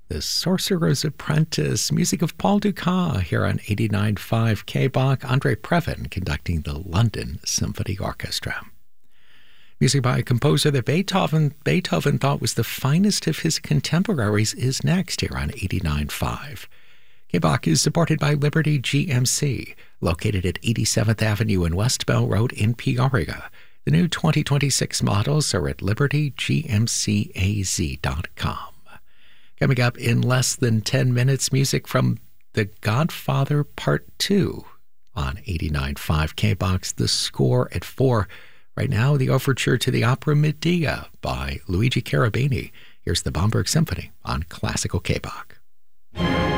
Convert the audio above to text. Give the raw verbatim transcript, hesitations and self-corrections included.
The Sorcerer's Apprentice, music of Paul Dukas here on eighty-nine point five K B O C. Andre Previn conducting the London Symphony Orchestra. Music by a composer that Beethoven, Beethoven thought was the finest of his contemporaries is next here on eighty-nine point five. K B O C is supported by Liberty G M C, located at eighty-seventh Avenue and West Bell Road in Peoria. The new twenty twenty-six models are at liberty g m c a z dot com. Coming up in less than ten minutes, music from The Godfather Part two on eighty-nine point five K B O C. The score at four. Right now, the overture to the opera Medea by Luigi Cherubini. Here's the Bomberg Symphony on Classical K B O C.